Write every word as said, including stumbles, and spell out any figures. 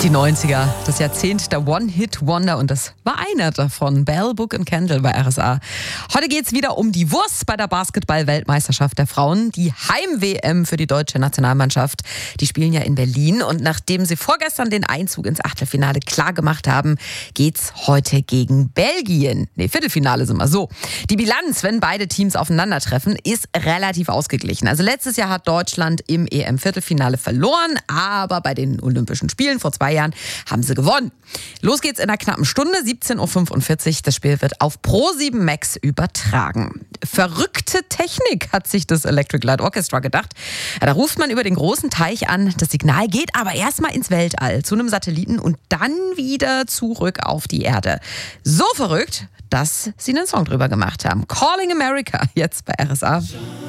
Die neunziger, das Jahrzehnt der One-Hit-Wonder und das war einer davon, Bell, Book and Candle bei R S A. Heute geht's wieder um die Wurst bei der Basketball-Weltmeisterschaft der Frauen, die Heim-W M für die deutsche Nationalmannschaft. Die spielen ja in Berlin und nachdem sie vorgestern den Einzug ins Achtelfinale klar gemacht haben, geht's heute gegen Belgien. Nee, Viertelfinale sind wir so. Die Bilanz, wenn beide Teams aufeinandertreffen, ist relativ ausgeglichen. Also letztes Jahr hat Deutschland im E M-Viertelfinale verloren, aber bei den Olympischen Spielen vor zwei Jahren haben sie gewonnen. Los geht's in einer knappen Stunde, siebzehn Uhr fünfundvierzig. Das Spiel wird auf Pro sieben Max übertragen. Verrückte Technik hat sich das Electric Light Orchestra gedacht. Da ruft man über den großen Teich an. Das Signal geht aber erstmal ins Weltall zu einem Satelliten und dann wieder zurück auf die Erde. So verrückt, dass sie einen Song drüber gemacht haben. Calling America, jetzt bei R S A.